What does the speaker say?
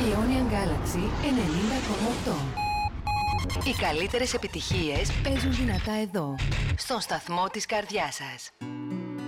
Nickelodeon Galaxy 90,8. Οι καλύτερες επιτυχίες παίζουν δυνατά εδώ, στον σταθμό της καρδιάς σας.